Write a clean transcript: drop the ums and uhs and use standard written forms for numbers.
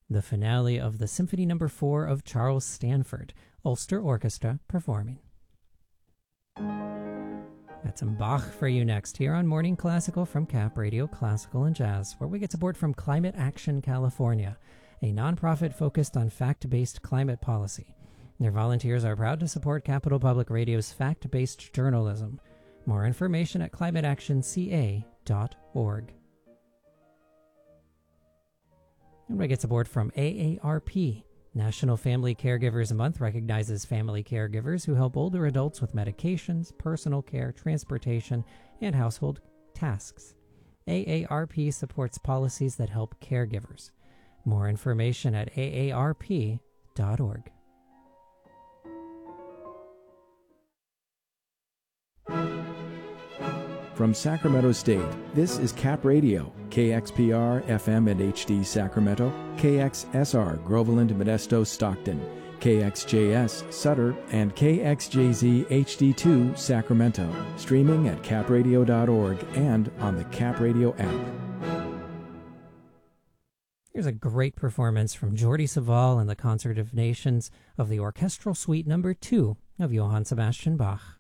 the finale of the Symphony No. 4 of Charles Stanford, Ulster Orchestra performing. Got some Bach for you next here on Morning Classical from Cap Radio Classical and Jazz, where we get support from Climate Action California, a nonprofit focused on fact-based climate policy. Their volunteers are proud to support Capital Public Radio's fact-based journalism. More information at climateactionca.org. And we get support from AARP. National Family Caregivers Month recognizes family caregivers who help older adults with medications, personal care, transportation, and household tasks. AARP supports policies that help caregivers. More information at aarp.org. From Sacramento State, this is Cap Radio, KXPR FM and HD Sacramento, KXSR Groveland, Modesto, Stockton, KXJS Sutter, and KXJZ HD2 Sacramento, streaming at capradio.org and on the Cap Radio app. Here's a great performance from Jordi Savall and the Concert of Nations of the Orchestral Suite No. 2 of Johann Sebastian Bach.